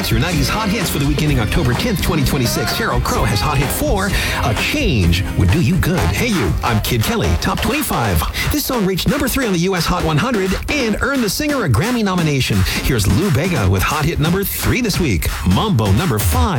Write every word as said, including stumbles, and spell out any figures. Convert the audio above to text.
It's your nineties hot hits for the week ending October tenth, twenty twenty-six. Sheryl Crow has hot hit four. A Change Would Do You Good. Hey you, I'm Kid Kelly, top twenty-five. This song reached number three on the U S Hot one hundred and earned the singer a Grammy nomination. Here's Lou Bega with hot hit number three this week. Mambo number five.